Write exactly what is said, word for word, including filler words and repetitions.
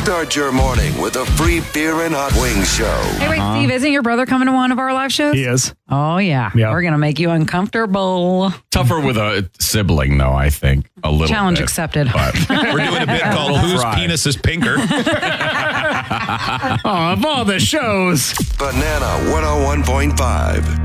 Start your morning with a free beer and hot wings show. Hey, wait, Steve, isn't your brother coming to one of our live shows? He is. Oh, yeah. Yeah. We're going to make you uncomfortable. Tougher with a sibling, though, I think. A little Challenge bit. accepted. But We're doing a bit called Whose Fry. Penis is Pinker? Oh, of all the shows. Banana one oh one point five.